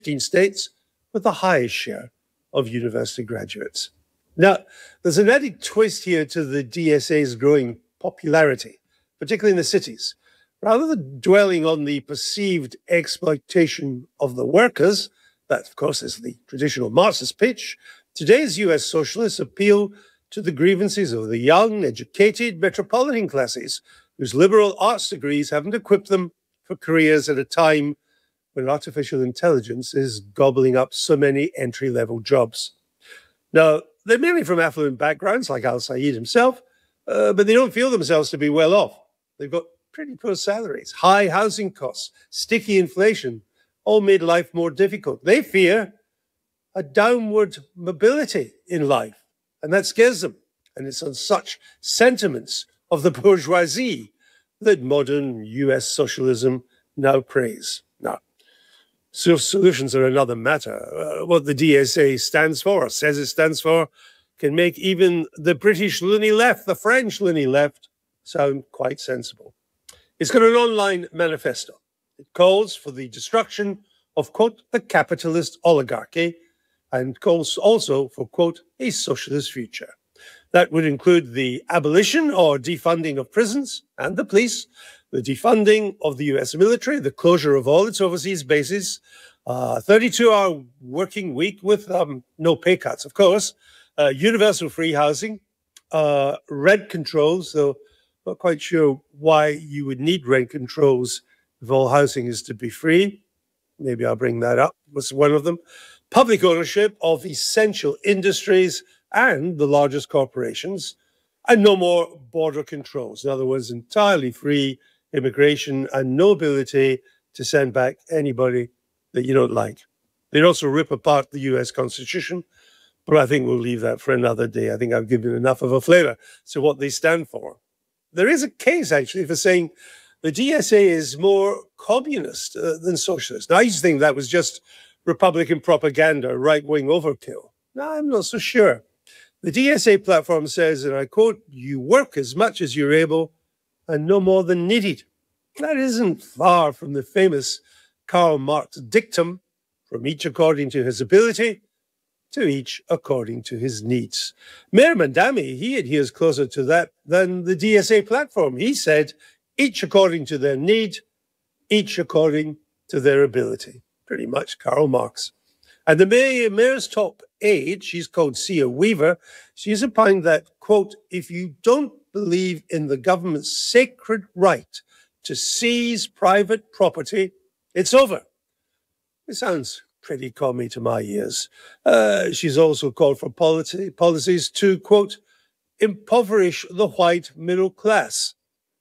15 states with the highest share of university graduates. Now, there's an added twist here to the DSA's growing popularity, particularly in the cities. Rather than dwelling on the perceived exploitation of the workers, that, of course, is the traditional Marxist pitch, today's US socialists appeal to the grievances of the young, educated metropolitan classes whose liberal arts degrees haven't equipped them for careers at a time when artificial intelligence is gobbling up so many entry-level jobs. Now, they're mainly from affluent backgrounds, like Al-Sayed himself, but they don't feel themselves to be well off. They've got pretty poor salaries, high housing costs, sticky inflation, all made life more difficult. They fear a downward mobility in life, and that scares them. And it's on such sentiments of the bourgeoisie that modern US socialism now preys. Now, solutions are another matter. What the DSA stands for, or says it stands for, can make even the British loony left, the French loony left, sound quite sensible. It's got an online manifesto. It calls for the destruction of, quote, the capitalist oligarchy, and calls also for, quote, a socialist future. That would include the abolition or defunding of prisons and the police, the defunding of the US military, the closure of all its overseas bases, 32-hour working week with no pay cuts, of course, universal free housing, rent controls, though not quite sure why you would need rent controls if all housing is to be free. Maybe I'll bring that up. What's one of them? Public ownership of essential industries and the largest corporations, and no more border controls. In other words, entirely free immigration and no ability to send back anybody that you don't like. They'd also rip apart the US Constitution, but I think we'll leave that for another day. I think I've given enough of a flavor to what they stand for. There is a case, actually, for saying the DSA is more communist than socialist. Now, I used to think that was just Republican propaganda, right-wing overkill. No, I'm not so sure. The DSA platform says, and I quote, "You work as much as you're able and no more than needed." That isn't far from the famous Karl Marx dictum, from each according to his ability, to each according to his needs. Mayor Mandami, he adheres closer to that than the DSA platform. He said, each according to their need, each according to their ability. Pretty much Karl Marx. And the mayor's top aide, she's called Sia Weaver, she's opined that, quote, "If you don't believe in the government's sacred right to seize private property, it's over." It sounds pretty commie to my ears. She's also called for policies to, quote, "impoverish the white middle class."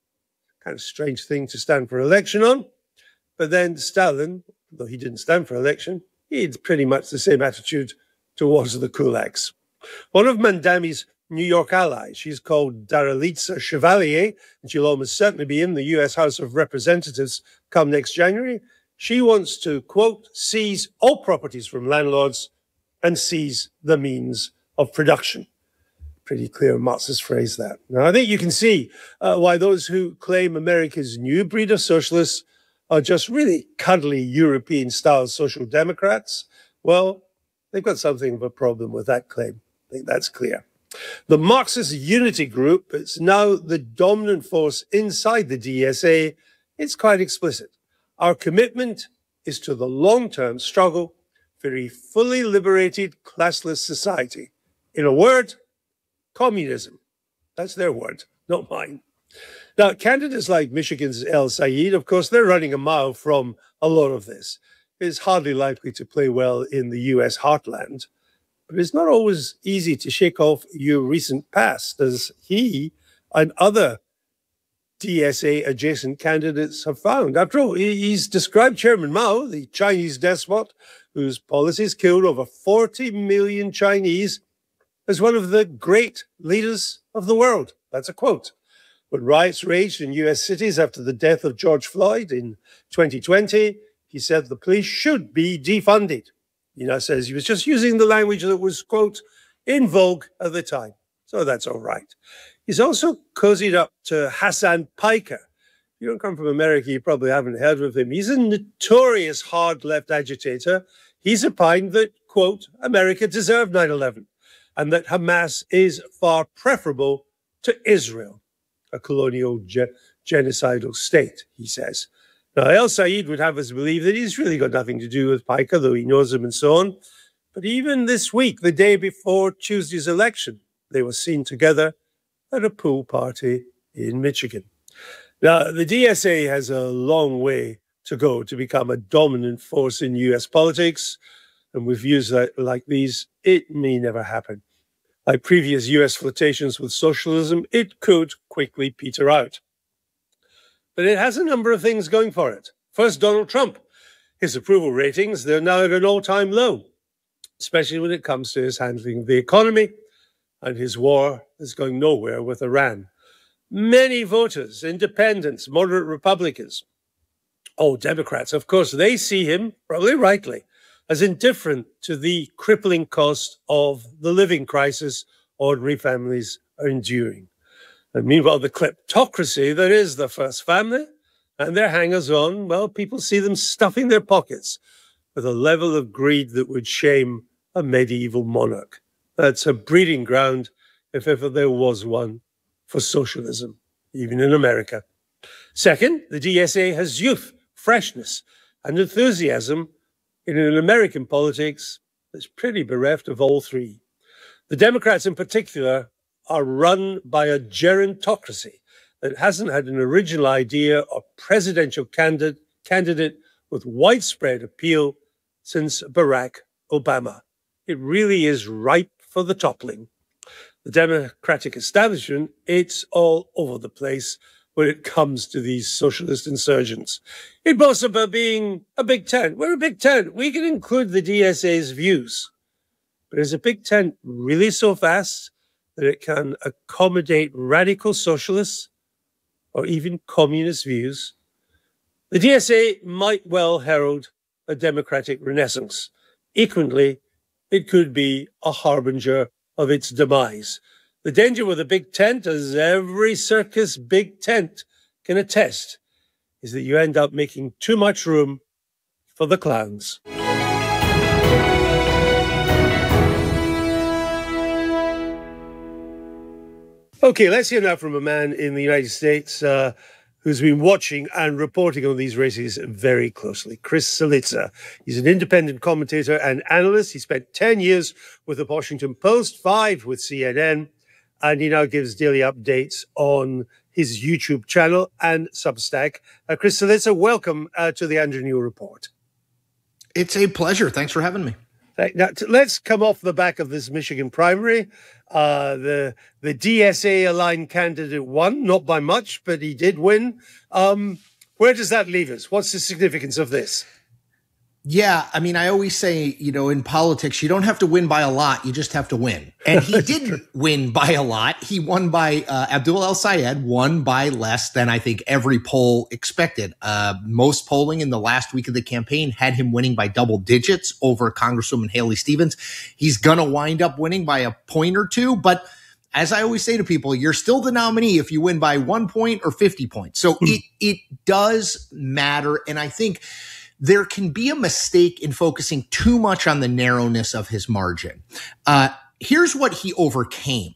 Kind of strange thing to stand for election on. But then Stalin, though he didn't stand for election, he had pretty much the same attitude towards the kulaks. One of Mandami's New York allies, she's called Daralitsa Chevalier, and she'll almost certainly be in the US House of Representatives come next January. She wants to, quote, "seize all properties from landlords and seize the means of production." Pretty clear Marxist phrase, that. Now, I think you can see why those who claim America's new breed of socialists are just really cuddly European-style social democrats. Well, they've got something of a problem with that claim. I think that's clear. The Marxist Unity Group is now the dominant force inside the DSA. It's quite explicit. Our commitment is to the long-term struggle for a fully liberated, classless society. In a word, communism. That's their word, not mine. Now, candidates like Michigan's Al-Sayed, of course, they're running a mile from a lot of this. It's hardly likely to play well in the US heartland, but it's not always easy to shake off your recent past, as he and other DSA-adjacent candidates have found. After all, he's described Chairman Mao, the Chinese despot, whose policies killed over 40 million Chinese, as one of the great leaders of the world. That's a quote. When riots raged in US cities after the death of George Floyd in 2020, he said the police should be defunded. He now says he was just using the language that was, quote, in vogue at the time. So that's all right. He's also cozied up to Hassan Piker. If you don't come from America, you probably haven't heard of him. He's a notorious hard left agitator. He's opined that, quote, America deserved 9/11 and that Hamas is far preferable to Israel, a colonial genocidal state, he says. Now, El-Sayed would have us believe that he's really got nothing to do with Piker, though he knows him and so on. But even this week, the day before Tuesday's election, they were seen together at a pool party in Michigan. Now, the DSA has a long way to go to become a dominant force in US politics. And with views like these, it may never happen. Like previous US flirtations with socialism, it could quickly peter out. But it has a number of things going for it. First, Donald Trump. His approval ratings, they're now at an all-time low, especially when it comes to his handling of the economy, and his war is going nowhere with Iran. Many voters, independents, moderate Republicans, Democrats, of course, they see him, probably rightly, as indifferent to the crippling cost of the living crisis ordinary families are enduring. And meanwhile, the kleptocracy that is the First Family and their hangers-on, well, people see them stuffing their pockets with a level of greed that would shame a medieval monarch. That's a breeding ground, if ever there was one, for socialism, even in America. Second, the DSA has youth, freshness, and enthusiasm in an American politics that's pretty bereft of all three. The Democrats in particular are run by a gerontocracy that hasn't had an original idea or presidential candidate with widespread appeal since Barack Obama. It really is ripe for the toppling. The Democratic establishment, it's all over the place when it comes to these socialist insurgents. It boasts about being a big tent. We're a big tent. We can include the DSA's views. But is a big tent really so vast that it can accommodate radical socialists or even communist views? The DSA might well herald a democratic renaissance. Equally, it could be a harbinger of its demise. The danger with a big tent, as every circus big tent can attest, is that you end up making too much room for the clowns. Okay, let's hear now from a man in the United States who's been watching and reporting on these races very closely. Chris Cillizza. He's an independent commentator and analyst. He spent 10 years with the Washington Post, 5 with CNN, and he now gives daily updates on his YouTube channel and Substack. Chris Cillizza, welcome to the Andrew Neil Report. It's a pleasure. Thanks for having me. Now, let's come off the back of this Michigan primary. The DSA-aligned candidate won, not by much, but he did win. Where does that leave us? What's the significance of this? Yeah, I mean, I always say, in politics, you don't have to win by a lot. You just have to win. And he didn't win by a lot. He won by Abdul El-Sayed won by less than I think every poll expected. Most polling in the last week of the campaign had him winning by double digits over Congresswoman Haley Stevens. He's going to wind up winning by a point or two. But as I always say to people, you're still the nominee if you win by 1 point or 50 points. So it does matter. And I think there can be a mistake in focusing too much on the narrowness of his margin. Here's what he overcame.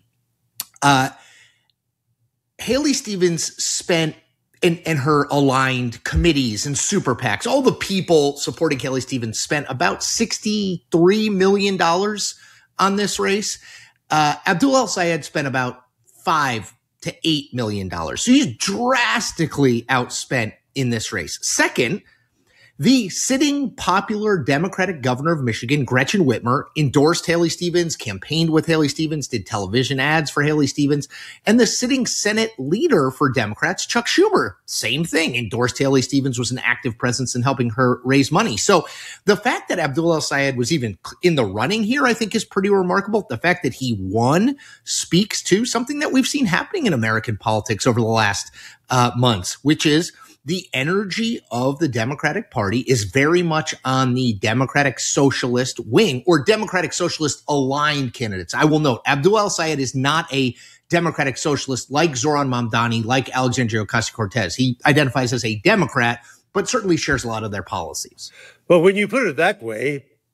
Haley Stevens spent, and her aligned committees and super PACs, all the people supporting Haley Stevens spent about $63 million on this race. Abdul El-Sayed spent about $5 to $8 million. So he's drastically outspent in this race. Second, the sitting popular Democratic governor of Michigan, Gretchen Whitmer, endorsed Haley Stevens, campaigned with Haley Stevens, did television ads for Haley Stevens. And the sitting Senate leader for Democrats, Chuck Schumer, same thing, endorsed Haley Stevens, was an active presence in helping her raise money. So the fact that Abdul El-Sayed was even in the running here, I think, is pretty remarkable. The fact that he won speaks to something that we've seen happening in American politics over the last months, which is the energy of the Democratic Party is very much on the Democratic Socialist wing or Democratic Socialist aligned candidates. I will note Abdul El-Sayed is not a Democratic Socialist like Zoran Mamdani, like Alexandria Ocasio-Cortez. He identifies as a Democrat, but certainly shares a lot of their policies. Well, when you put it that way,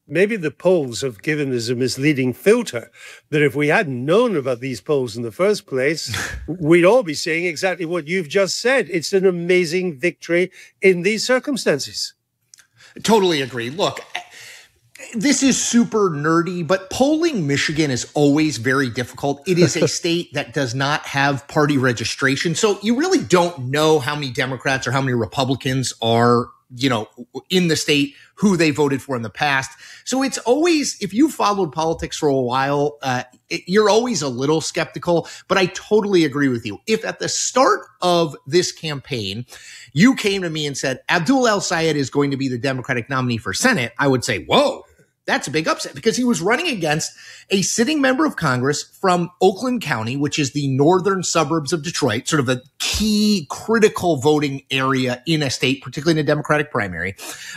maybe the polls have given us a misleading filter, that if we hadn't known about these polls in the first place, we'd all be saying exactly what you've just said. It's an amazing victory in these circumstances. Totally agree. Look, this is super nerdy, but polling Michigan is always very difficult. It is a state that does not have party registration. So you really don't know how many Democrats or how many Republicans are, in the state, who they voted for in the past. So it's always, if you followed politics for a while, you're always a little skeptical, but I totally agree with you. If at the start of this campaign, you came to me and said, Abdul El-Sayed is going to be the Democratic nominee for Senate, I would say, whoa, that's a big upset, because he was running against a sitting member of Congress from Oakland County, which is the northern suburbs of Detroit, sort of a key critical voting area in a state, particularly in a Democratic primary.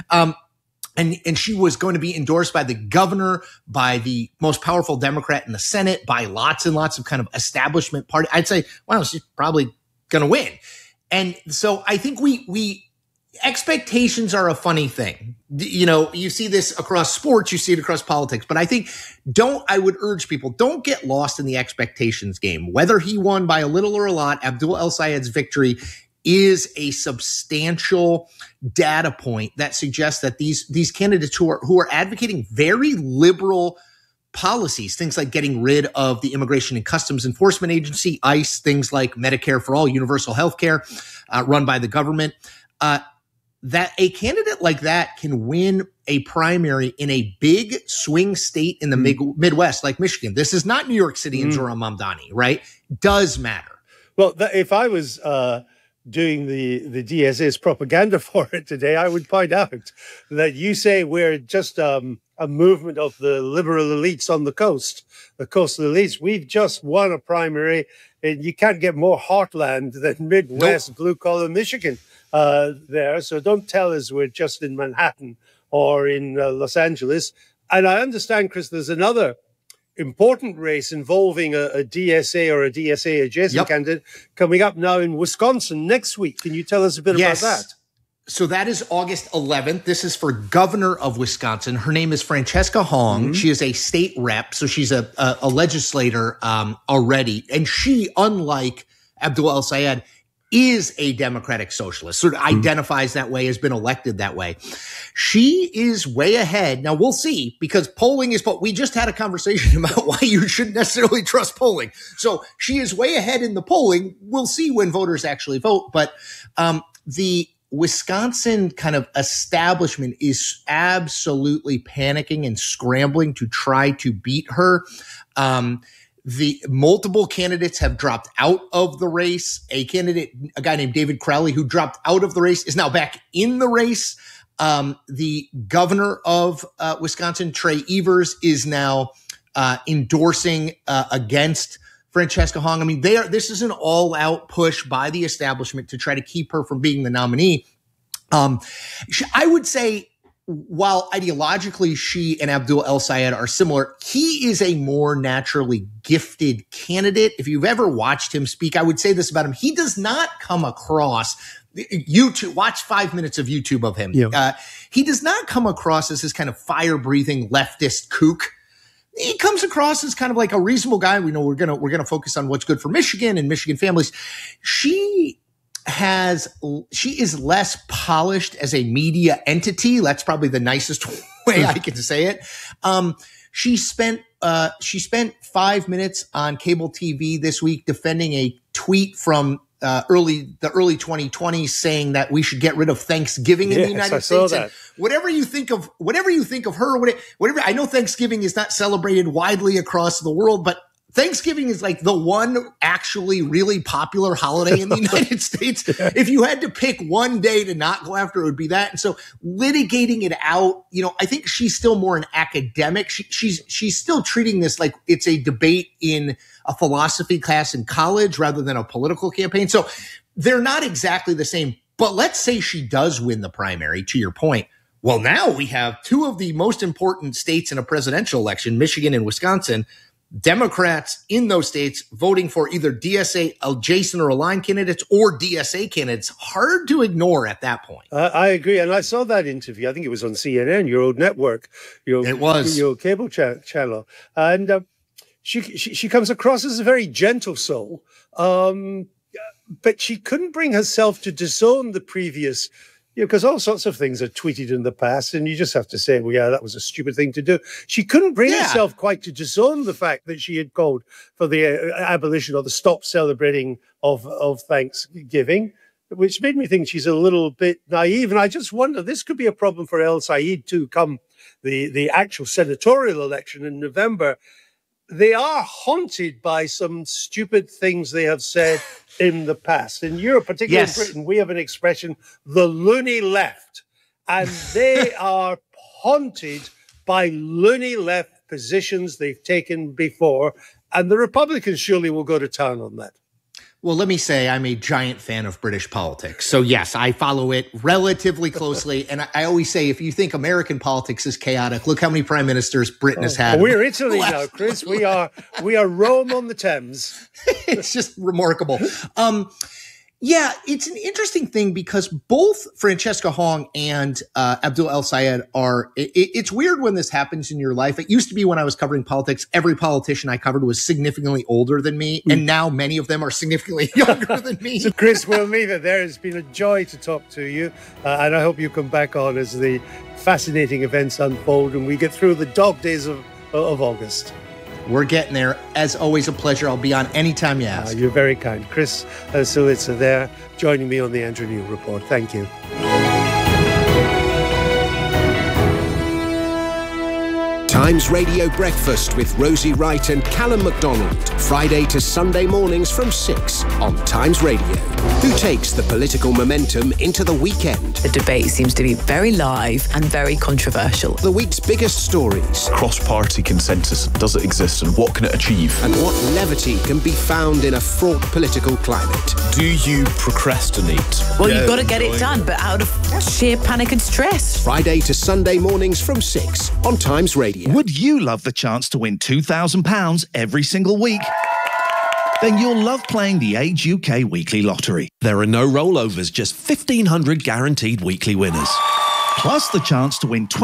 And she was going to be endorsed by the governor, by the most powerful Democrat in the Senate, by lots and lots of kind of establishment party. I'd say, well, she's probably going to win. And so I think expectations are a funny thing. You see this across sports, you see it across politics, but I think I would urge people, don't get lost in the expectations game. Whether he won by a little or a lot, Abdul El-Sayed's victory is a substantial data point that suggests that these candidates who are advocating very liberal policies, things like getting rid of the Immigration and Customs Enforcement Agency, ICE, things like Medicare for all, universal health care run by the government, that a candidate like that can win a primary in a big swing state in the Midwest like Michigan. This is not New York City and Zohran Mamdani, right? Does matter. Well, if I was doing the DSA's propaganda for it today, I would point out that you say we're just a movement of the liberal elites on the coastal elites. We've just won a primary, and you can't get more heartland than Midwest blue-collar Michigan there. So don't tell us we're just in Manhattan or in Los Angeles. And I understand, Chris, there's another important race involving a DSA or a DSA adjacent candidate coming up now in Wisconsin next week. Can you tell us a bit about that? So that is August 11th. This is for governor of Wisconsin. Her name is Francesca Hong. She is a state rep, so she's a legislator already. And she, unlike Abdul El-Sayed, is a democratic socialist, sort of identifies that way, has been elected that way. She is way ahead. Now, we'll see, because polling is, but we just had a conversation about why you shouldn't necessarily trust polling. So she is way ahead in the polling. We'll see when voters actually vote. But the Wisconsin kind of establishment is absolutely panicking and scrambling to try to beat her. The multiple candidates have dropped out of the race. A guy named David Crowley, who dropped out of the race, is now back in the race. The governor of Wisconsin, Trey Evers, is now endorsing against Francesca Hong. I mean, this is an all-out push by the establishment to try to keep her from being the nominee. I would say, while ideologically she and Abdul El-Sayed are similar, he is a more naturally gifted candidate. If you've ever watched him speak, I would say this about him. He does not come across YouTube. Watch 5 minutes of YouTube of him. Yeah. He does not come across as this kind of fire-breathing leftist kook. He comes across as kind of like a reasonable guy. We know we're gonna focus on what's good for Michigan and Michigan families. She is less polished as a media entity. That's probably the nicest way I can say it. She spent 5 minutes on cable TV this week defending a tweet from the early 2020s saying that we should get rid of Thanksgiving in the United States. And whatever you think of her, whatever, I know Thanksgiving is not celebrated widely across the world, but Thanksgiving is like the one actually really popular holiday in the United States. If you had to pick one day to not go after, it would be that. And so litigating it out, I think she's still more an academic. She's still treating this like it's a debate in a philosophy class in college rather than a political campaign. So they're not exactly the same. But let's say she does win the primary, to your point. Well, now we have two of the most important states in a presidential election, Michigan and Wisconsin. Democrats in those states voting for either DSA adjacent or aligned candidates or DSA candidates. Hard to ignore at that point. I agree. And I saw that interview. I think it was on CNN, your old network. It was. Your cable channel. And she comes across as a very gentle soul. But she couldn't bring herself to disown the previous, because all sorts of things are tweeted in the past, and you just have to say, well, yeah, that was a stupid thing to do. She couldn't bring herself quite to disown the fact that she had called for the abolition or the stop celebrating of Thanksgiving, which made me think she's a little bit naive. And I just wonder, this could be a problem for El Sayed too, come the actual senatorial election in November. They are haunted by some stupid things they have said in the past. In Europe, particularly in Britain, we have an expression, the loony left. And they are haunted by loony left positions they've taken before. And the Republicans surely will go to town on that. Well, let me say I'm a giant fan of British politics. So, yes, I follow it relatively closely. And I always say, if you think American politics is chaotic, look how many prime ministers Britain has had. We're Italy now, Chris. We are Rome on the Thames. It's just remarkable. Yeah, it's an interesting thing because both Francesca Hong and Abdul El Sayed are, it's weird when this happens in your life. It used to be when I was covering politics, every politician I covered was significantly older than me. And now many of them are significantly younger than me. So Chris, we'll leave it there. It's been a joy to talk to you. And I hope you come back on as the fascinating events unfold and we get through the dog days of August. We're getting there. As always, a pleasure. I'll be on anytime you ask. You're very kind. Chris Cillizza there, joining me on the Andrew Neil Report. Thank you. Times Radio Breakfast with Rosie Wright and Callum MacDonald. Friday to Sunday mornings from 6 on Times Radio. Who takes the political momentum into the weekend? The debate seems to be very live and very controversial. The week's biggest stories. Cross-party consensus, does it exist and what can it achieve? And what levity can be found in a fraught political climate. Do you procrastinate? Well, you've got to get it done, but out of sheer panic and stress. Friday to Sunday mornings from 6 on Times Radio. Would you love the chance to win £2,000 every single week? Then you'll love playing the Age UK Weekly Lottery. There are no rollovers, just 1,500 guaranteed weekly winners. Plus the chance to win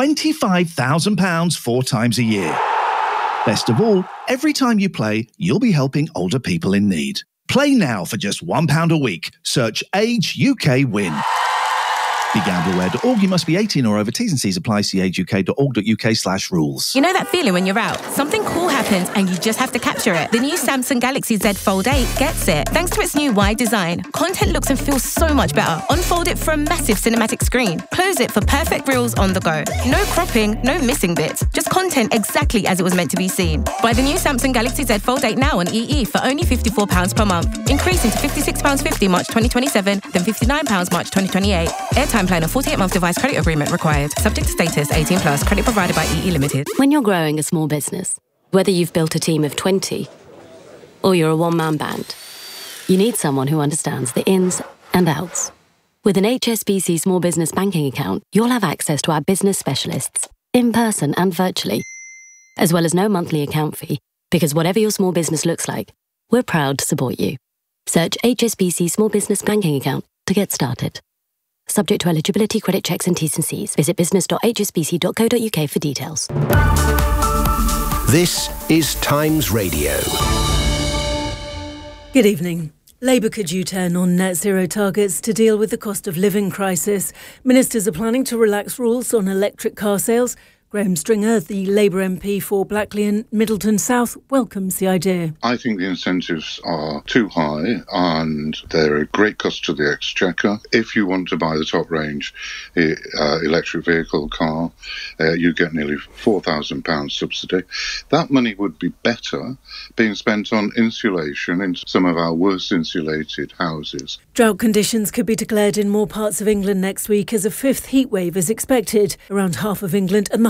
£25,000 4 times a year. Best of all, every time you play, you'll be helping older people in need. Play now for just £1 a week. Search Age UK Win. BeGambleAware.org. You must be 18 or over. T's and C's apply. See ageuk.org.uk/rules. You know that feeling when you're out? Something cool happens and you just have to capture it. The new Samsung Galaxy Z Fold 8 gets it. Thanks to its new wide design, content looks and feels so much better. Unfold it for a massive cinematic screen. Close it for perfect reels on the go. No cropping, no missing bits. Just content exactly as it was meant to be seen. Buy the new Samsung Galaxy Z Fold 8 now on EE for only £54 per month. Increasing to £56.50 March 2027, then £59 March 2028. Airtime plan and 48-month device credit agreement required. Subject to status, 18+, credit provided by EE Limited. When you're growing a small business, whether you've built a team of 20 or you're a one-man band, you need someone who understands the ins and outs. With an HSBC Small Business Banking account, you'll have access to our business specialists, in person and virtually, as well as no monthly account fee, because whatever your small business looks like, we're proud to support you. Search HSBC Small Business Banking account to get started. Subject to eligibility, credit checks and T's and C's. Visit business.hsbc.co.uk for details. This is Times Radio. Good evening. Labour could U-turn on net zero targets to deal with the cost of living crisis. Ministers are planning to relax rules on electric car sales. Graham Stringer, the Labour MP for Blackley and Middleton South, welcomes the idea. I think the incentives are too high and they're a great cost to the exchequer. If you want to buy the top range electric vehicle car, you get nearly £4,000 subsidy. That money would be better being spent on insulation in some of our worst insulated houses. Drought conditions could be declared in more parts of England next week as a fifth heatwave is expected. Around half of England and the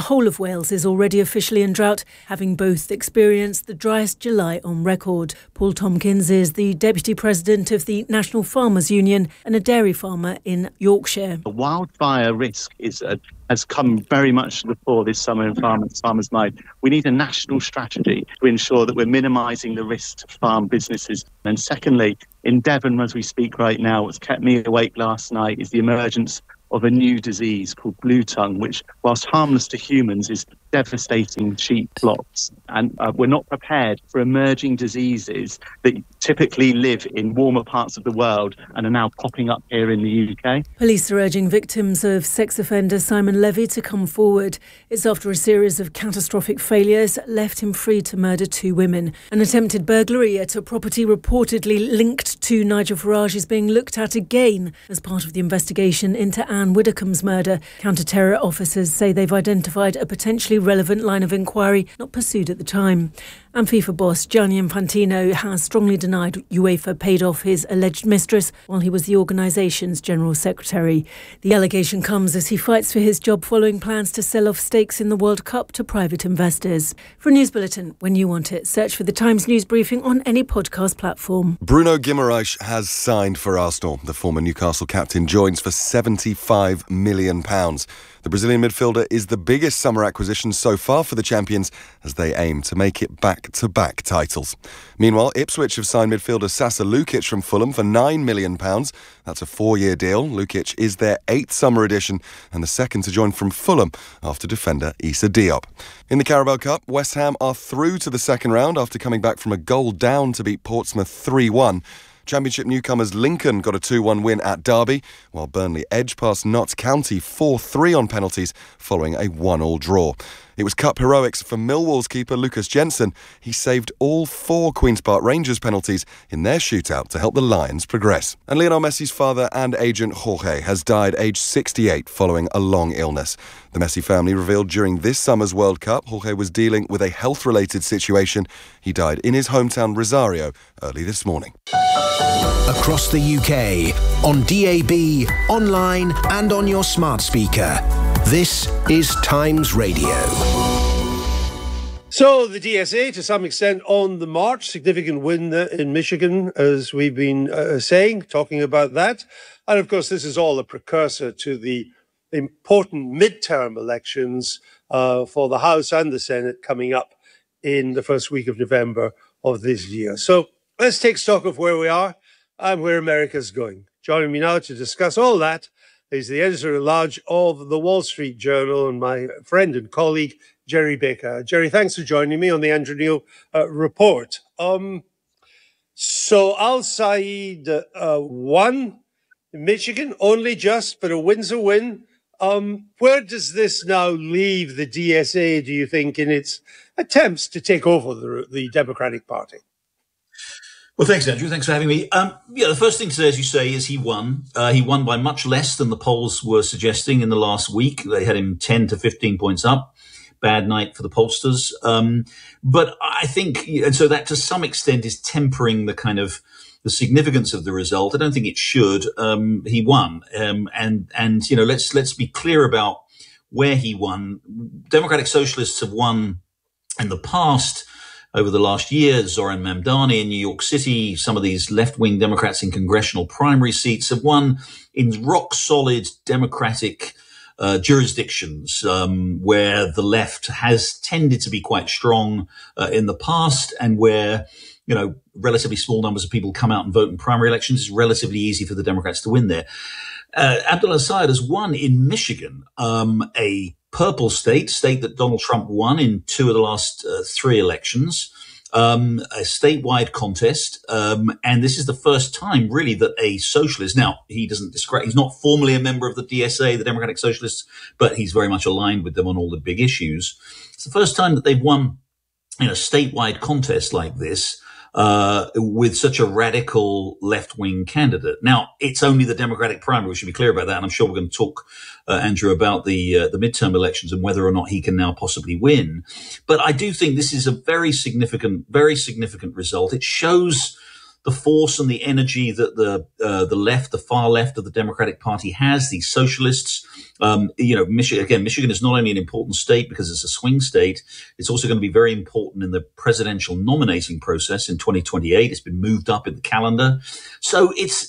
whole of Wales is already officially in drought, having both experienced the driest July on record. Paul Tompkins is the Deputy President of the National Farmers Union and a dairy farmer in Yorkshire. The wildfire risk has come very much to the fore this summer in farmers' mind. We need a national strategy to ensure that we're minimising the risk to farm businesses. And secondly, in Devon, as we speak right now, what's kept me awake last night is the emergence of a new disease called blue tongue, which, whilst harmless to humans, is devastating sheep flocks. And we're not prepared for emerging diseases that typically live in warmer parts of the world and are now popping up here in the UK. Police are urging victims of sex offender Simon Levy to come forward. It's after a series of catastrophic failures left him free to murder 2 women. An attempted burglary at a property reportedly linked to Nigel Farage is being looked at again as part of the investigation into Anne Widdecombe's murder. Counter-terror officers say they've identified a potentially relevant line of inquiry not pursued at the time. And FIFA boss Gianni Infantino has strongly denied UEFA paid off his alleged mistress while he was the organisation's General Secretary. The allegation comes as he fights for his job following plans to sell off stakes in the World Cup to private investors. For a news bulletin, when you want it, search for the Times News Briefing on any podcast platform. Bruno Guimaraes has signed for Arsenal. The former Newcastle captain joins for £75 million. The Brazilian midfielder is the biggest summer acquisition so far for the champions as they aim to make it back-to-back titles. Meanwhile, Ipswich have signed midfielder Sasa Lukic from Fulham for £9 million. That's a 4-year deal. Lukic is their 8th summer addition and the second to join from Fulham after defender Issa Diop. In the Carabao Cup, West Ham are through to the second round after coming back from a goal down to beat Portsmouth 3-1. Championship newcomers Lincoln got a 2-1 win at Derby, while Burnley edged past Notts County 4-3 on penalties following a 1-1 draw. It was cup heroics for Millwall's keeper Lucas Jensen. He saved all 4 Queen's Park Rangers penalties in their shootout to help the Lions progress. And Lionel Messi's father and agent Jorge has died aged 68 following a long illness. The Messi family revealed during this summer's World Cup Jorge was dealing with a health-related situation. He died in his hometown Rosario early this morning. Across the UK, on DAB, online and on your smart speaker. This is Times Radio. So the DSA, to some extent, on the march. Significant win in Michigan, as we've been talking about that. And of course, this is all a precursor to the important midterm elections for the House and the Senate coming up in the first week of November of this year. So let's take stock of where we are and where America's going. Joining me now to discuss all that is the editor-at-large of the Wall Street Journal and my friend and colleague, Gerry Baker. Gerry, thanks for joining me on the Andrew Neil Report. So Al-Said won in Michigan, only just, but a win's a win. Where does this now leave the DSA, do you think, in its attempts to take over the Democratic Party? Well, thanks, Andrew. Thanks for having me. The first thing to say, as you say, is he won. He won by much less than the polls were suggesting in the last week. They had him 10 to 15 points up. Bad night for the pollsters. But I think, and so that to some extent is tempering the kind of the significance of the result. I don't think it should. He won. And let's be clear about where he won. Democratic Socialists have won in the past. Over the last year, Zoran Mamdani in New York City, some of these left-wing Democrats in congressional primary seats have won in rock-solid Democratic jurisdictions where the left has tended to be quite strong in the past and where, relatively small numbers of people come out and vote in primary elections. It's relatively easy for the Democrats to win there. Abdul Al-Sayed has won in Michigan, a purple state that Donald Trump won in 2 of the last 3 elections, a statewide contest. And this is the first time really that a socialist, now he's not formally a member of the DSA, the Democratic Socialists, but he's very much aligned with them on all the big issues. It's the first time that they've won in a statewide contest like this, with such a radical left-wing candidate. Now, it's only the Democratic primary. We should be clear about that. And I'm sure we're going to talk, Andrew, about the midterm elections and whether or not he can now possibly win. But I do think this is a very significant result. It shows the force and the energy that the left, the far left of the Democratic Party has, these socialists. Michigan is not only an important state because it's a swing state, it's also going to be very important in the presidential nominating process in 2028. It's been moved up in the calendar. So it's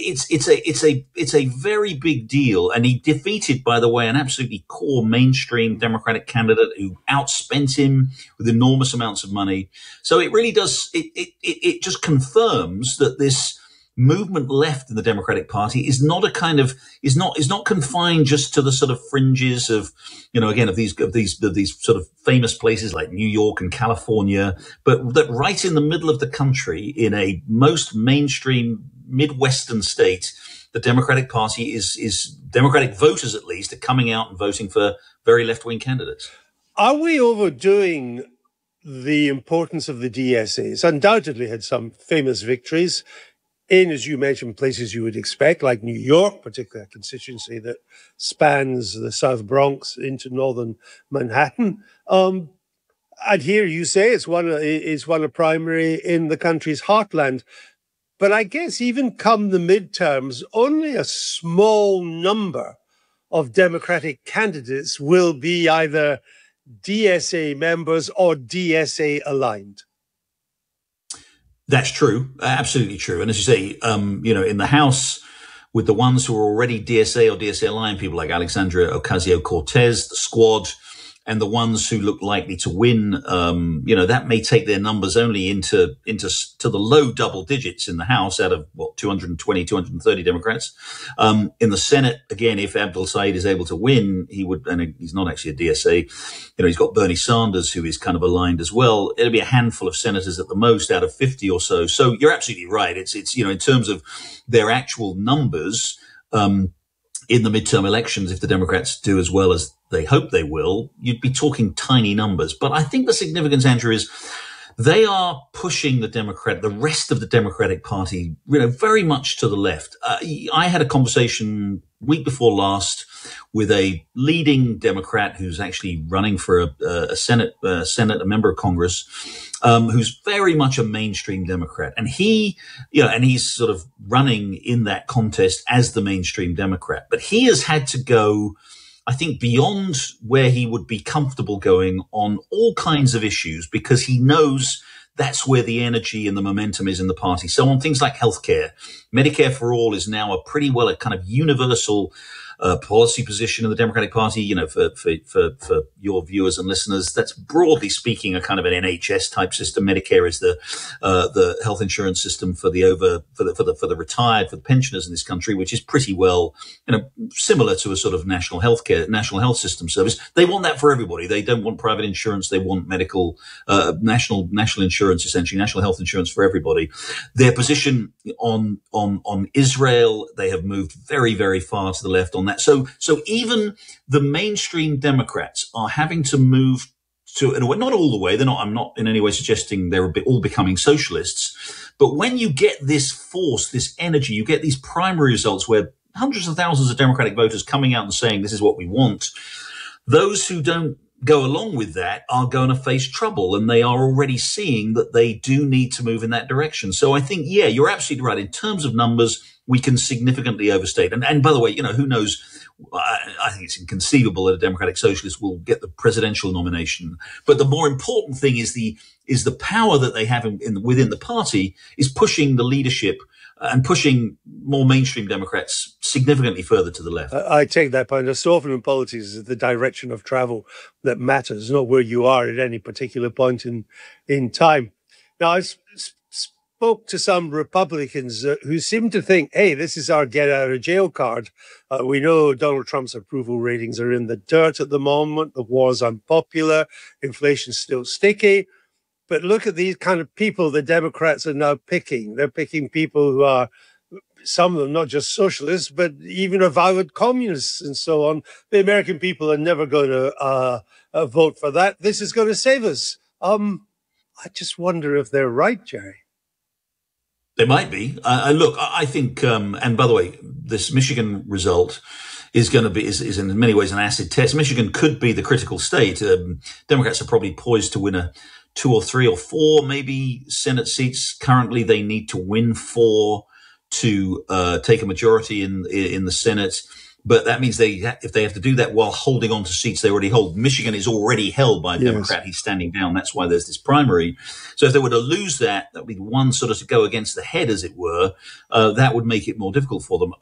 a very big deal. And he defeated, by the way, an absolutely core mainstream Democratic candidate who outspent him with enormous amounts of money. So it really does, it just confirms that this movement left in the Democratic Party is not is not confined just to the sort of fringes of, of these sort of famous places like New York and California, but that right in the middle of the country, in a most mainstream Midwestern state, the Democratic Party is Democratic voters, at least, are coming out and voting for very left-wing candidates. Are we overdoing the importance of the DSA? It's undoubtedly had some famous victories in, as you mentioned, places you would expect, like New York, particularly a constituency that spans the South Bronx into northern Manhattan. And here you say it's won a primary in the country's heartland. But I guess even come the midterms, only a small number of Democratic candidates will be either DSA members or DSA aligned. That's true. Absolutely true. And as you say, in the House, with the ones who are already DSA or DSA aligned, people like Alexandria Ocasio-Cortez, the Squad, and the ones who look likely to win, that may take their numbers only into the low double digits in the House out of 220, 230 Democrats. In the Senate, again, if Abdul Said is able to win, he would, and he's not actually a DSA, he's got Bernie Sanders, who is kind of aligned as well. It'll be a handful of senators at the most out of 50 or so. So you're absolutely right. It's in terms of their actual numbers, in the midterm elections, if the Democrats do as well as they hope they will, you'd be talking tiny numbers. But I think the significance, Andrew, is they are pushing the rest of the Democratic Party, very much to the left. I had a conversation week before last with a leading Democrat who's actually running for a Senate, a member of Congress, who's very much a mainstream Democrat. And he's sort of running in that contest as the mainstream Democrat. But he has had to go, I think, beyond where he would be comfortable going on all kinds of issues, because he knows that's where the energy and the momentum is in the party. So on things like healthcare, Medicare for all is now a pretty well a kind of universal policy position in the Democratic Party. For your viewers and listeners, that's broadly speaking a kind of an NHS type system. Medicare is the health insurance system for the retired, for the pensioners in this country, which is pretty well, similar to a sort of national health system service. They want that for everybody. They don't want private insurance. They want medical, national insurance, essentially national health insurance for everybody. Their position on Israel, they have moved very, very far to the left on that. So even the mainstream Democrats are having to move to, not all the way. I'm not in any way suggesting they're all becoming socialists. But when you get this force, this energy, you get these primary results where hundreds of thousands of Democratic voters coming out and saying, this is what we want. Those who don't go along with that are going to face trouble, and they are already seeing that they do need to move in that direction. So I think, yeah, you're absolutely right. In terms of numbers, we can significantly overstate. And by the way, who knows? I think it's inconceivable that a Democratic Socialist will get the presidential nomination. But the more important thing is the power that they have within the party is pushing the leadership and pushing more mainstream Democrats significantly further to the left. I take that point. So often in politics, it's the direction of travel that matters, not where you are at any particular point in time. Now, I spoke to some Republicans who seem to think, hey, this is our get out of jail card. We know Donald Trump's approval ratings are in the dirt at the moment. The war's unpopular. Inflation's still sticky. But look at these kind of people the Democrats are now picking. They're picking people who are, some of them not just socialists, but even avowed communists and so on. The American people are never going to vote for that. This is going to save us. I just wonder if they're right, Jerry. They might be. Look, I think, and by the way, this Michigan result is going to be, is in many ways an acid test. Michigan could be the critical state. Democrats are probably poised to win a 2 or 3 or 4 maybe Senate seats. Currently, they need to win 4 to take a majority in the Senate. But that means if they have to do that while holding on to seats they already hold. Michigan is already held by a Democrat. He's standing down. That's why there's this primary. So if they were to lose that would be one sort of to go against the head, as it were. That would make it more difficult for them.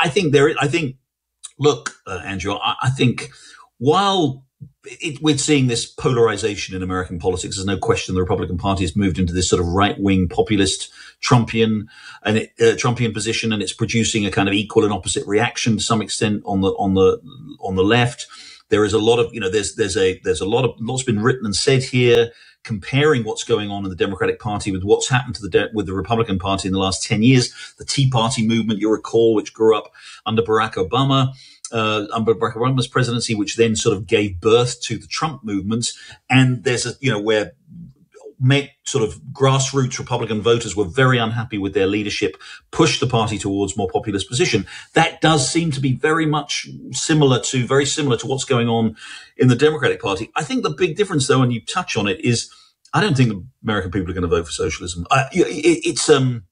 Look, Andrew, I think while we're seeing this polarization in American politics, there's no question the Republican Party has moved into this sort of right-wing populist Trumpian position, and it's producing a kind of equal and opposite reaction to some extent on the left. There is a lot of, lots been written and said here, comparing what's going on in the Democratic Party with what's happened to with the Republican Party in the last 10 years. The Tea Party movement, you recall, which grew up under Barack Obama. Under Barack Obama's presidency, which then sort of gave birth to the Trump movement. And there's where sort of grassroots Republican voters were very unhappy with their leadership, pushed the party towards more populist position. That does seem to be very similar to what's going on in the Democratic Party. I think the big difference, though, and you touch on it, is I don't think the American people are going to vote for socialism. It's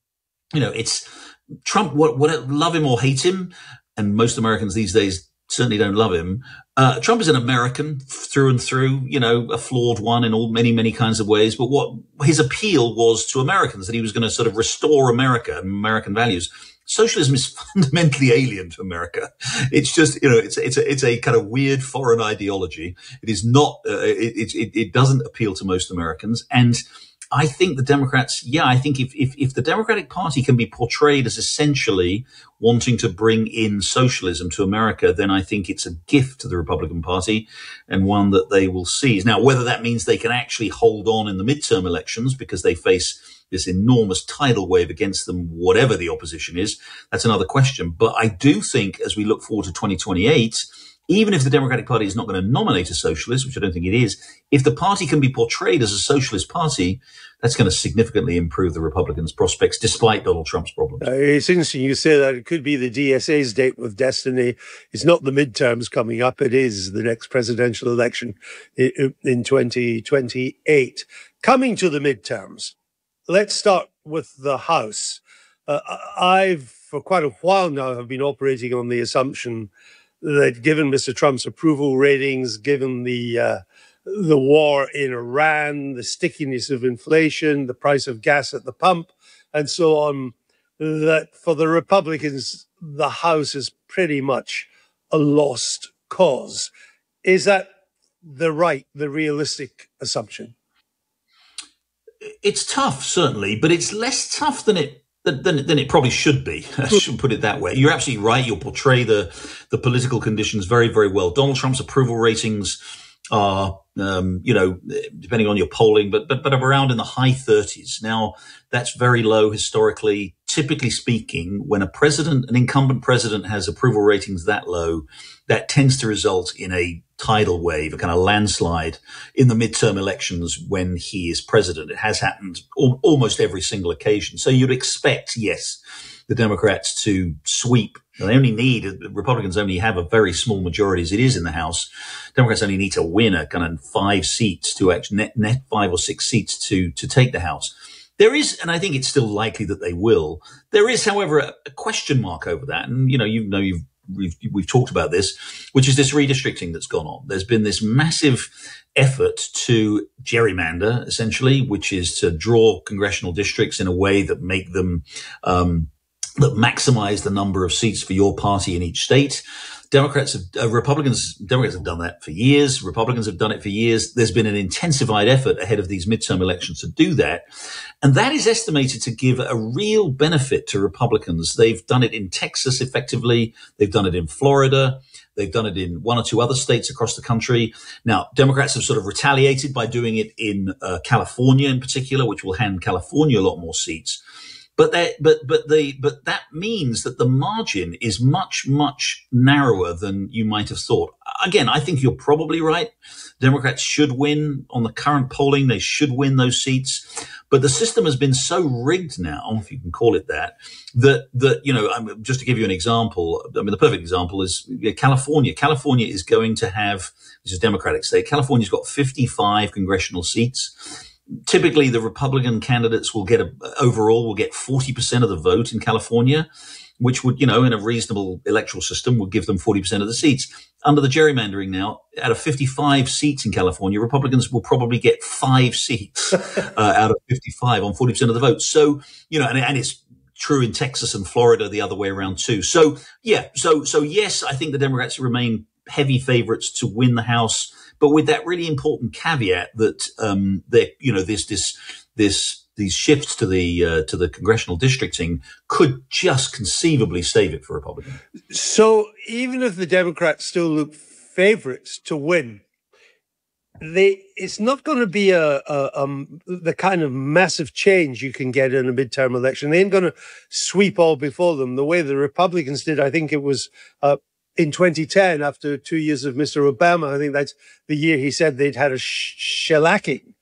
Trump, love him or hate him. And most Americans these days certainly don't love him. Trump is an American through and through, a flawed one in many, many kinds of ways. But what his appeal was to Americans, that he was going to sort of restore America and American values. Socialism is fundamentally alien to America. It's just, it's a kind of weird foreign ideology. It is not, it doesn't appeal to most Americans. And I think the Democrats, I think if the Democratic Party can be portrayed as essentially wanting to bring in socialism to America, then I think it's a gift to the Republican Party and one that they will seize. Now, whether that means they can actually hold on in the midterm elections because they face this enormous tidal wave against them, whatever the opposition is, that's another question. But I do think as we look forward to 2028, even if the Democratic Party is not going to nominate a socialist, which I don't think it is, if the party can be portrayed as a socialist party, that's going to significantly improve the Republicans' prospects, despite Donald Trump's problems. It's interesting you say that. It could be the DSA's date with destiny. It's not the midterms coming up. It is the next presidential election in 2028. Coming to the midterms, let's start with the House. I've, for quite a while now, have been operating on the assumption that given Mr. Trump's approval ratings, given the war in Iran, the stickiness of inflation, the price of gas at the pump, and so on, that for the Republicans, the House is pretty much a lost cause. Is that the realistic assumption? It's tough, certainly, but it's less tough than it probably should be. I should put it that way. You're absolutely right. You'll portray the political conditions very, very well. Donald Trump's approval ratings are, depending on your polling, but around in the high 30s. Now, that's very low historically. Typically speaking, when an incumbent president has approval ratings that low, that tends to result in a tidal wave, a kind of landslide in the midterm elections when he is president. It has happened almost every single occasion. So you'd expect, yes, the Democrats to sweep. Republicans only have a very small majority as it is in the House. Democrats only need to win a kind of 5 seats to actually net 5 or 6 seats to take the House. There is, and I think it's still likely that they will. There is, however, a question mark over that. And, we've talked about this, which is this redistricting that's gone on. There's been this massive effort to gerrymander, essentially, which is to draw congressional districts in a way that make them, that maximize the number of seats for your party in each state. Democrats have done that for years. Republicans have done it for years. There's been an intensified effort ahead of these midterm elections to do that. And that is estimated to give a real benefit to Republicans. They've done it in Texas effectively. They've done it in Florida. They've done it in 1 or 2 other states across the country. Now, Democrats have sort of retaliated by doing it in California in particular, which will hand California a lot more seats. But that means that the margin is much, much narrower than you might have thought. Again, I think you're probably right. Democrats should win on the current polling. They should win those seats. But the system has been so rigged now, if you can call it that, just to give you an example, the perfect example is California. California is going to have, this is a Democratic state, California's got 55 congressional seats. typically the Republican candidates will get overall 40% of the vote in California, which would, in a reasonable electoral system would give them 40% of the seats. Under the gerrymandering now, out of 55 seats in California, Republicans will probably get 5 seats out of 55 on 40% of the vote. So, and it's true in Texas and Florida the other way around too. So, yeah. So yes, I think the Democrats remain heavy favorites to win the House, but with that really important caveat that these shifts to the congressional districting could just conceivably save it for Republicans. So even if the Democrats still look favorites to win, it's not going to be the kind of massive change you can get in a midterm election. They ain't going to sweep all before them the way the Republicans did. I think it was in 2010, after 2 years of Mr. Obama. I think that's the year he said they'd had a shellacking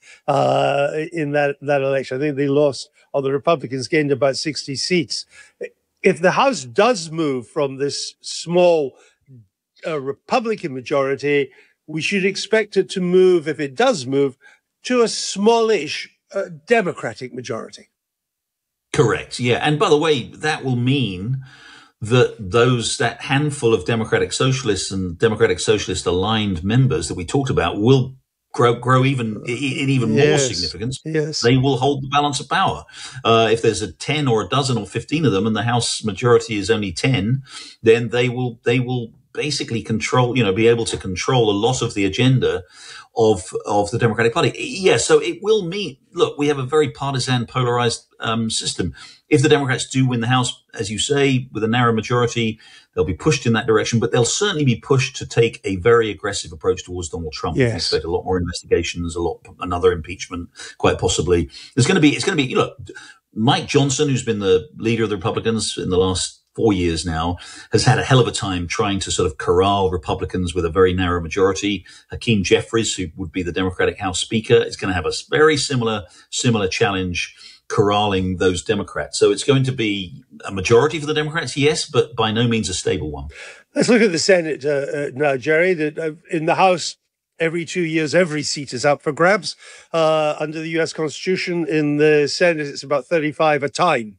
in that election. I think they lost, or the Republicans gained about 60 seats. If the House does move from this small Republican majority, we should expect it to move, if it does move, to a smallish Democratic majority. Correct, yeah. And by the way, that will mean that that handful of Democratic Socialists and Democratic Socialist aligned members that we talked about will grow even more significance. Yes. They will hold the balance of power. If there's a 10 or a dozen or 15 of them and the House majority is only 10, then they will basically control, be able to control a lot of the agenda of the Democratic Party. Yeah, so it will mean, look, we have a very partisan, polarized system. If the Democrats do win the House, as you say, with a narrow majority, they'll be pushed in that direction, but they'll certainly be pushed to take a very aggressive approach towards Donald Trump. Yes. We expect a lot more investigations, another impeachment, quite possibly. It's going to be, look, Mike Johnson, who's been the leader of the Republicans in the last 4 years now, has had a hell of a time trying to sort of corral Republicans with a very narrow majority. Hakeem Jeffries, who would be the Democratic House Speaker, is going to have a very similar challenge corralling those Democrats. So it's going to be a majority for the Democrats, yes, but by no means a stable one. Let's look at the Senate now, Jerry. In the House, every 2 years, every seat is up for grabs. Under the U.S. Constitution, in the Senate, it's about 35 a time.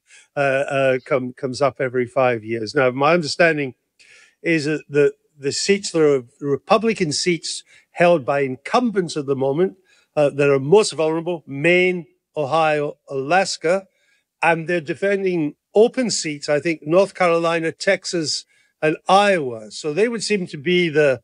Comes up every 5 years. Now, my understanding is that the seats, there are Republican seats held by incumbents at the moment that are most vulnerable: Maine, Ohio, Alaska, and they're defending open seats, I think, North Carolina, Texas, and Iowa. So they would seem to be the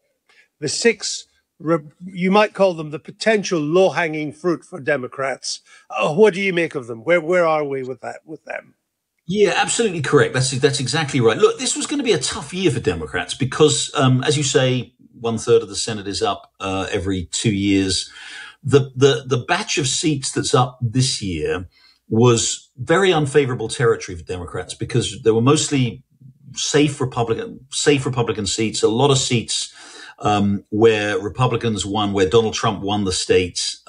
6, you might call them the potential low-hanging fruit for Democrats. What do you make of them? Where are we with them? Yeah, absolutely correct. That's exactly right. Look, this was going to be a tough year for Democrats because, as you say, 1/3 of the Senate is up every 2 years. The batch of seats that's up this year was very unfavorable territory for Democrats because there were mostly safe Republican seats, a lot of seats where Republicans won, where Donald Trump won the states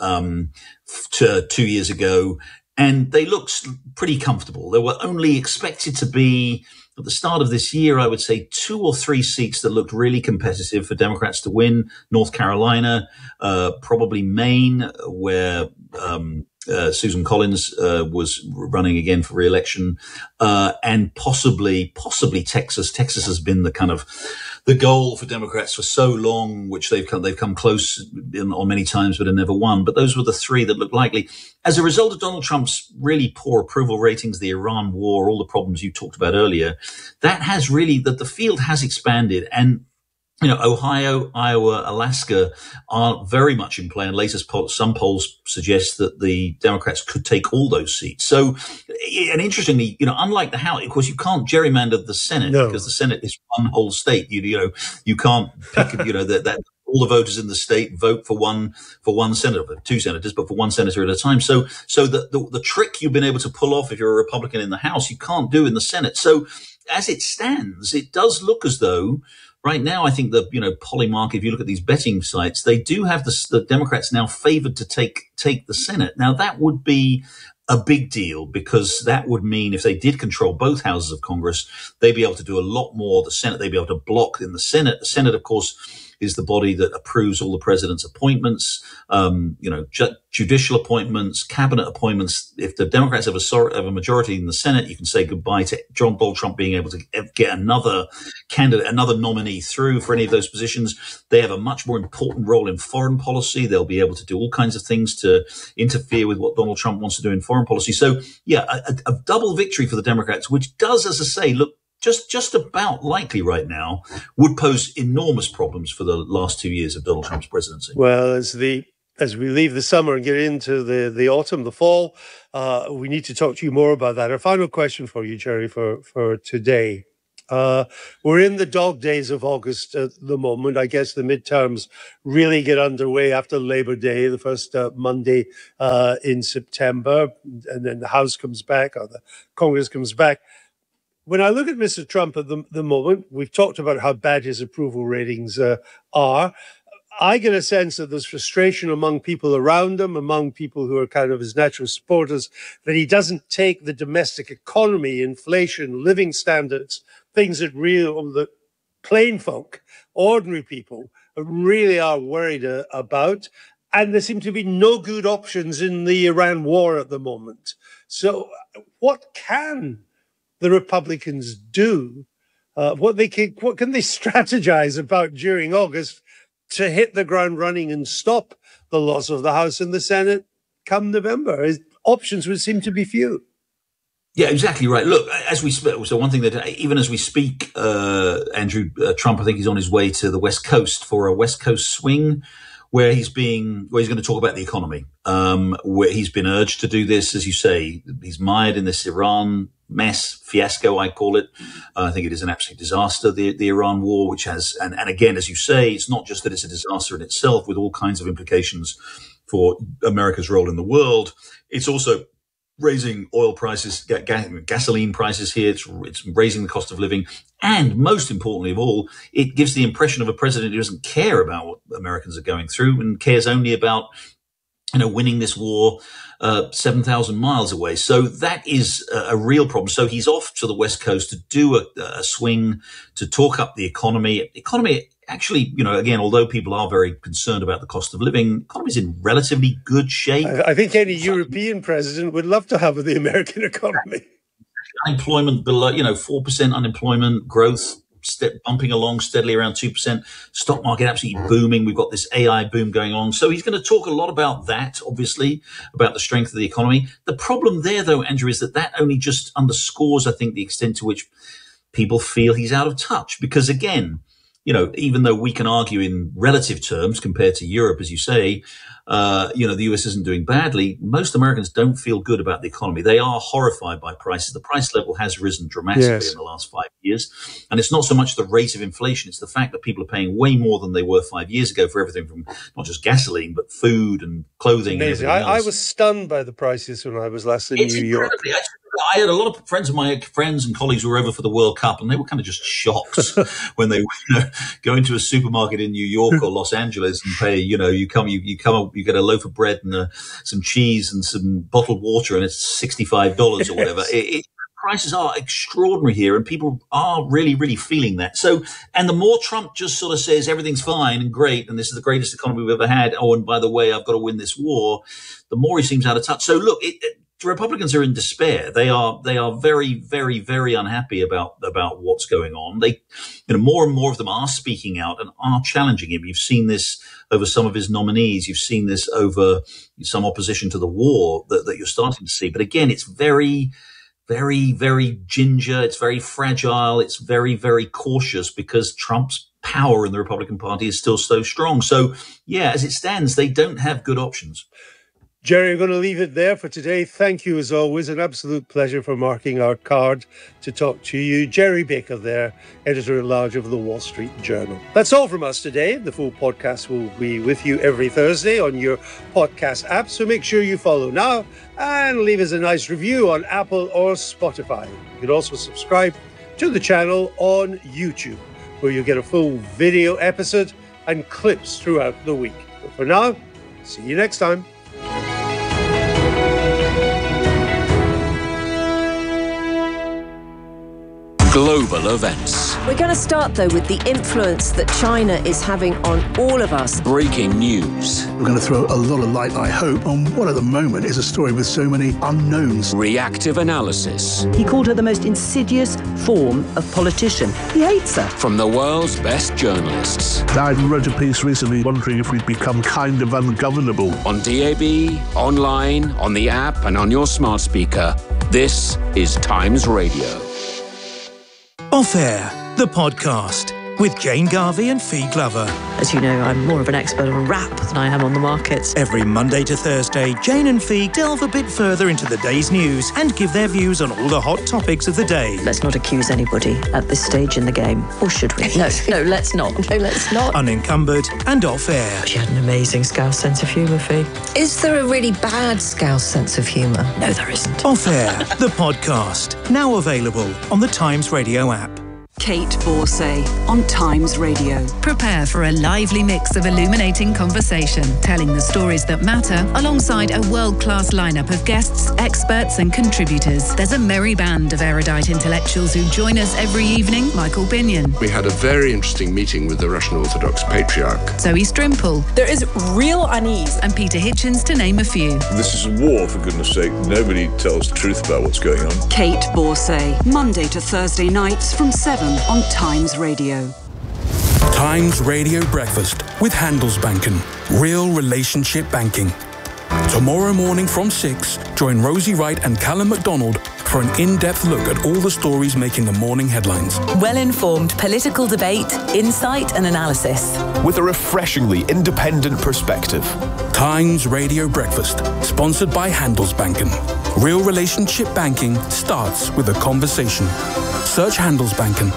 2 years ago. And they looked pretty comfortable. There were only expected to be, at the start of this year, I would say 2 or 3 seats that looked really competitive for Democrats to win. North Carolina, probably Maine, where Susan Collins was running again for re-election, and possibly Texas. Texas has been the kind of the goal for Democrats for so long, which they've come close on many times, but have never won. But those were the 3 that looked likely. As a result of Donald Trump's really poor approval ratings, the Iran war, all the problems you talked about earlier, that has really, that the field has expanded. And Ohio, Iowa, Alaska are very much in play. And some polls suggest that the Democrats could take all those seats. So, and interestingly, unlike the House, of course, you can't gerrymander the Senate because the Senate is one whole state. You can't pick, that all the voters in the state vote for one senator, 2 senators, but for 1 senator at a time. So the trick you've been able to pull off if you're a Republican in the House, you can't do in the Senate. So as it stands, it does look as though right now, I think Polymark, if you look at these betting sites, they do have the Democrats now favored to take the Senate. Now, that would be a big deal, because that would mean if they did control both houses of Congress, they'd be able to do a lot more. The Senate, they'd be able to block in the Senate. The Senate, of course, is the body that approves all the president's appointments, judicial appointments, cabinet appointments. If the Democrats have a majority in the Senate, you can say goodbye to Donald Trump being able to get another candidate, another nominee through for any of those positions. They have a much more important role in foreign policy. They'll be able to do all kinds of things to interfere with what Donald Trump wants to do in foreign policy. So, yeah, a double victory for the Democrats, which does, as I say, look just about likely right now, would pose enormous problems for the last 2 years of Donald Trump's presidency. Well, as we leave the summer and get into the autumn, the fall, we need to talk to you more about that. Our final question for you, Jerry, for today. We're in the dog days of August at the moment. I guess the midterms really get underway after Labor Day, the first Monday in September, and then the House comes back, or the Congress comes back. When I look at Mr. Trump at the moment, we've talked about how bad his approval ratings are. I get a sense that there's frustration among people around him, among people who are kind of his natural supporters, that he doesn't take the domestic economy, inflation, living standards, things that the plain folk, ordinary people, really are worried about. And there seem to be no good options in the Iran war at the moment. So what can the Republicans do? What can they strategize about during August to hit the ground running and stop the loss of the House and the Senate come November? Options would seem to be few. Yeah, exactly right. Look, as we speak, so one thing that even as we speak, Andrew, Trump, I think he's on his way to the West Coast for a West Coast swing, where he's going to talk about the economy, where he's been urged to do this. As you say, he's mired in this Iran fiasco, I call it. I think it is an absolute disaster, the Iran war, which has, and again, as you say, it's not just that it's a disaster in itself with all kinds of implications for America's role in the world. It's also raising oil prices, gasoline prices here. It's raising the cost of living. And most importantly of all, it gives the impression of a president who doesn't care about what Americans are going through and cares only about, winning this war 7,000 miles away. So that is a real problem. So he's off to the West Coast to do a swing, to talk up the economy. Economy, actually, again, although people are very concerned about the cost of living, economy's in relatively good shape. I think any European president would love to have the American economy. Unemployment below, 4% unemployment, growth bumping along steadily around 2%. Stock market absolutely booming. We've got this AI boom going on. So he's going to talk a lot about that, obviously, about the strength of the economy. The problem there, though, Andrew, is that only just underscores, I think, the extent to which people feel he's out of touch. Because, again, even though we can argue in relative terms compared to Europe, as you say, the US isn't doing badly, most Americans don't feel good about the economy. They are horrified by prices. The price level has risen dramatically in the last 5 years. And it's not so much the rate of inflation. It's the fact that people are paying way more than they were 5 years ago for everything from not just gasoline, but food and clothing. Amazing. And I was stunned by the prices when I was last in New York. I had a lot of friends and colleagues who were over for the World Cup, and they were kind of just shocked when they go into a supermarket in New York or Los Angeles and pay. You get a loaf of bread and some cheese and some bottled water, and it's $65 or whatever. Prices are extraordinary here, and people are really, really feeling that. So, and the more Trump just sort of says everything's fine and great, and this is the greatest economy we've ever had. Oh, and by the way, I've got to win this war. The more he seems out of touch. So, look. The Republicans are in despair. They are very, very, very unhappy about what's going on. They, more and more of them are speaking out and are challenging him. You've seen this over some of his nominees. You've seen this over some opposition to the war that you're starting to see. But again, it's very, very, very ginger. It's very fragile. It's very, very cautious because Trump's power in the Republican Party is still so strong. So, yeah, as it stands, they don't have good options. Jerry, we're going to leave it there for today. Thank you, as always. An absolute pleasure for marking our card to talk to you. Jerry Baker there, Editor-at-Large of the Wall Street Journal. That's all from us today. The full podcast will be with you every Thursday on your podcast app, so make sure you follow now and leave us a nice review on Apple or Spotify. You can also subscribe to the channel on YouTube, where you'll get a full video episode and clips throughout the week. But for now, see you next time. global events. We're going to start, though, with the influence that China is having on all of us. Breaking news. We're going to throw a lot of light, I hope, on what at the moment is a story with so many unknowns. Reactive analysis. He called her the most insidious form of politician. He hates her. From the world's best journalists. I wrote a piece recently wondering if we'd become kind of ungovernable. On DAB, online, on the app, and on your smart speaker. This is Times Radio. Off Air, the podcast with Jane Garvey and Fee Glover. As you know, I'm more of an expert on rap than I am on the markets. Every Monday to Thursday, Jane and Fee delve a bit further into the day's news and give their views on all the hot topics of the day. Let's not accuse anybody at this stage in the game. Or should we? No, let's not. No, let's not. Unencumbered and Off Air. She had an amazing Scouse sense of humour, Fee. Is there a really bad Scouse sense of humour? No, there isn't. Off Air, the podcast. Now available on the Times Radio app. Kate Borsay on Times Radio. Prepare for a lively mix of illuminating conversation, telling the stories that matter alongside a world-class lineup of guests, experts and contributors. There's a merry band of erudite intellectuals who join us every evening. Michael Binion. We had a very interesting meeting with the Russian Orthodox Patriarch. Zoe Strimple. There is real unease. And Peter Hitchens, to name a few. This is a war, for goodness sake. Nobody tells the truth about what's going on. Kate Borsay, Monday to Thursday nights from 7 on Times Radio. Times Radio Breakfast with Handelsbanken. Real relationship banking. Tomorrow morning from 6, join Rosie Wright and Callum MacDonald for an in-depth look at all the stories making the morning headlines. Well-informed political debate, insight and analysis. With a refreshingly independent perspective. Times Radio Breakfast, sponsored by Handelsbanken. Real relationship banking starts with a conversation. Search Handelsbanken.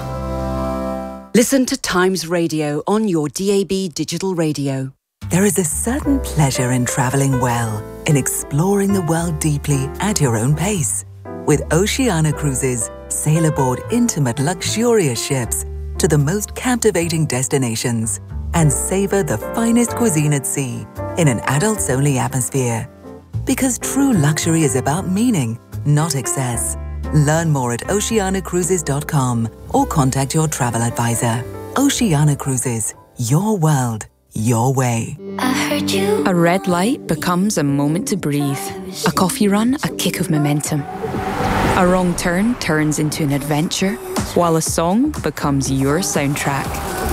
Listen to Times Radio on your DAB digital radio. There is a certain pleasure in travelling well, in exploring the world deeply at your own pace. With Oceania Cruises, sail aboard intimate, luxurious ships to the most captivating destinations and savour the finest cuisine at sea in an adults-only atmosphere. Because true luxury is about meaning, not excess. Learn more at oceanacruises.com or contact your travel advisor. Oceania Cruises, your world, your way. I heard you. A red light becomes a moment to breathe. A coffee run, a kick of momentum. A wrong turn turns into an adventure, while a song becomes your soundtrack.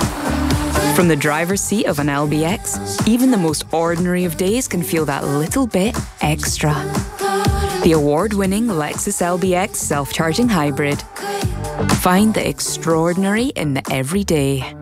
From the driver's seat of an LBX, even the most ordinary of days can feel that little bit extra. The award-winning Lexus LBX self-charging hybrid. Find the extraordinary in the everyday.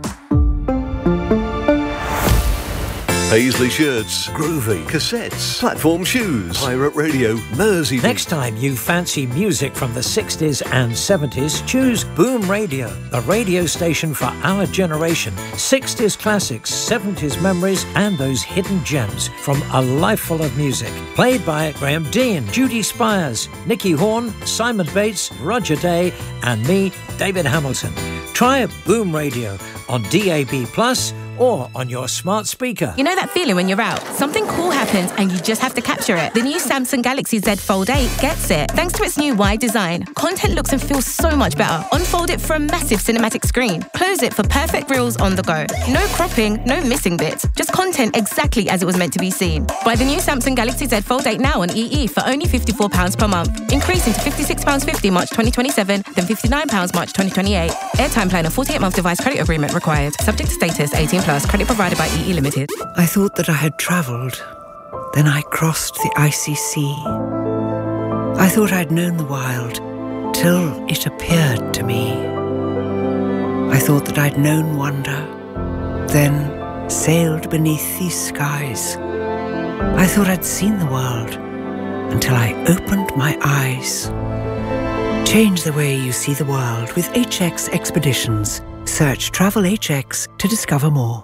Paisley shirts, groovy, cassettes, platform shoes, pirate radio, Mersey. Next time you fancy music from the 60s and 70s, choose Boom Radio, the radio station for our generation. 60s classics, 70s memories, and those hidden gems from a life full of music. Played by Graham Dean, Judy Spires, Nicky Horn, Simon Bates, Roger Day, and me, David Hamilton. Try a Boom Radio on DAB+, or on your smart speaker. You know that feeling when you're out? Something cool happens and you just have to capture it. The new Samsung Galaxy Z Fold 8 gets it. Thanks to its new wide design, content looks and feels so much better. Unfold it for a massive cinematic screen. Close it for perfect reels on the go. No cropping, no missing bits. Just content exactly as it was meant to be seen. Buy the new Samsung Galaxy Z Fold 8 now on EE for only £54 per month. Increasing to £56.50 March 2027, then £59 March 2028. Airtime plan and 48-month device credit agreement required. Subject to status, 18+. Credit provided by EE Limited. I thought that I had travelled. Then I crossed the icy sea. I thought I'd known the wild till it appeared to me. I thought that I'd known wonder, then sailed beneath these skies. I thought I'd seen the world until I opened my eyes. Change the way you see the world with HX Expeditions. Search Travel HX to discover more.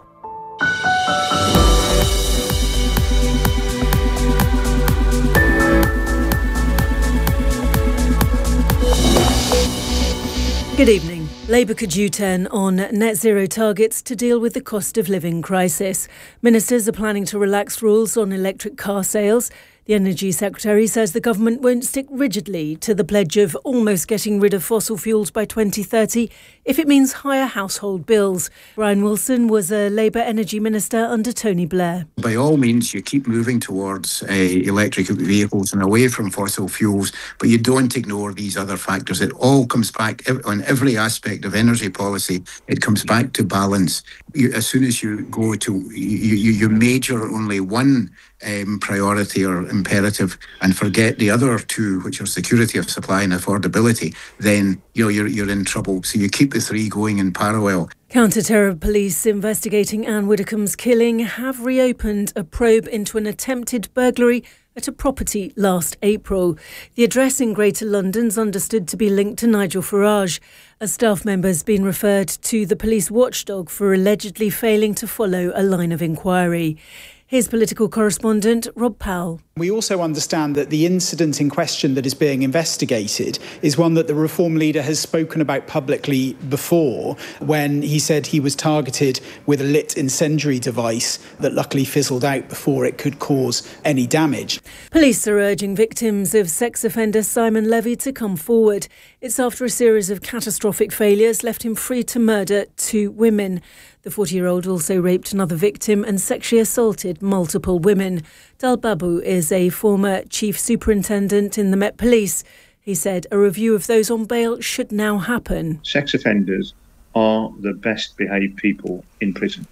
Good evening. Labour could U-turn on net zero targets to deal with the cost of living crisis. Ministers are planning to relax rules on electric car sales. The Energy Secretary says the government won't stick rigidly to the pledge of almost getting rid of fossil fuels by 2030 if it means higher household bills. Brian Wilson was a Labour Energy Minister under Tony Blair. By all means, you keep moving towards electric vehicles and away from fossil fuels, but you don't ignore these other factors. It all comes back on every aspect of energy policy. It comes back to balance. As soon as you go to, you major only one priority or imperative and forget the other two, which are security of supply and affordability, then you're in trouble. So you keep the three going in parallel. Counter-terror police investigating Anne Widdecombe's killing have reopened a probe into an attempted burglary at a property last April. The address in Greater London's understood to be linked to Nigel Farage. A staff member has been referred to the police watchdog for allegedly failing to follow a line of inquiry. Here's political correspondent Rob Powell. We also understand that the incident in question that is being investigated is one that the Reform leader has spoken about publicly before, when he said he was targeted with a lit incendiary device that luckily fizzled out before it could cause any damage. Police are urging victims of sex offender Simon Levy to come forward. It's after a series of catastrophic failures left him free to murder 2 women. The 40-year-old also raped another victim and sexually assaulted multiple women. Dal Babu is a former chief superintendent in the Met Police. He said a review of those on bail should now happen. Sex offenders are the best behaved people in prison.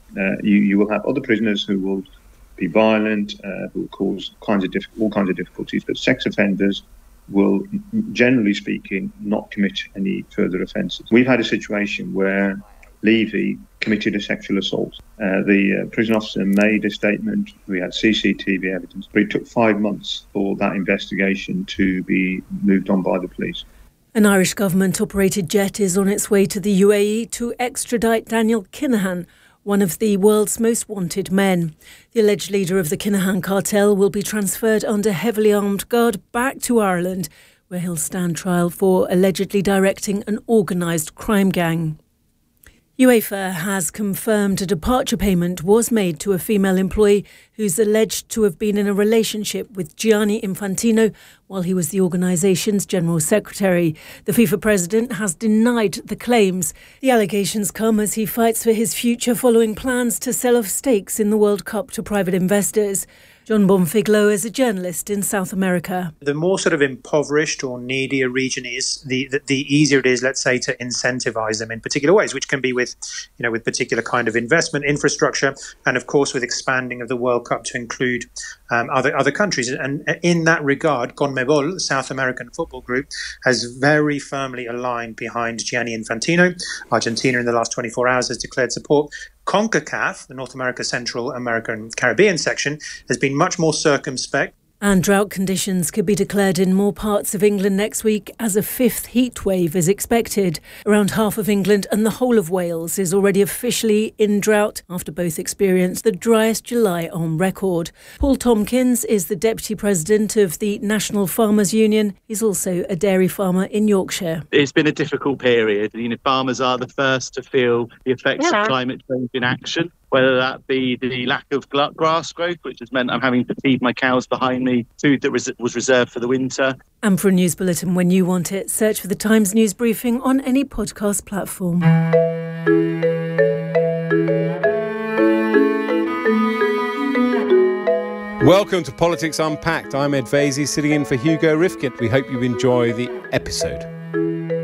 You will have other prisoners who will be violent, who will cause all kinds of difficulties, but sex offenders will, generally speaking, not commit any further offences. We've had a situation where Levy committed a sexual assault. The prison officer made a statement. We had CCTV evidence, but it took 5 months for that investigation to be moved on by the police. An Irish government-operated jet is on its way to the UAE to extradite Daniel Kinahan, one of the world's most wanted men. The alleged leader of the Kinahan cartel will be transferred under heavily armed guard back to Ireland, where he'll stand trial for allegedly directing an organised crime gang. UEFA has confirmed a departure payment was made to a female employee who's alleged to have been in a relationship with Gianni Infantino while he was the organisation's general secretary. The FIFA president has denied the claims. The allegations come as he fights for his future following plans to sell off stakes in the World Cup to private investors. John Bonfiglo is a journalist in South America. The more sort of impoverished or needy a region is, the easier it is, let's say, to incentivise them in particular ways, which can be with particular kind of investment infrastructure, and of course with expanding of the World Cup to include other countries. And in that regard, CONMEBOL, the South American football group, has very firmly aligned behind Gianni Infantino. Argentina in the last 24 hours has declared support. CONCACAF, the North America, Central America and Caribbean section, has been much more circumspect. And drought conditions could be declared in more parts of England next week as a 5th heat wave is expected. Around half of England and the whole of Wales is already officially in drought after both experienced the driest July on record. Paul Tompkins is the Deputy President of the National Farmers Union. He's also a dairy farmer in Yorkshire. It's been a difficult period. Farmers are the first to feel the effects of climate change in action, whether that be the lack of grass growth, which has meant I'm having to feed my cows behind me food that was reserved for the winter. And for a news bulletin when you want it, search for the Times News Briefing on any podcast platform. Welcome to Politics Unpacked. I'm Ed Vaizey, sitting in for Hugo Rifkin. We hope you enjoy the episode.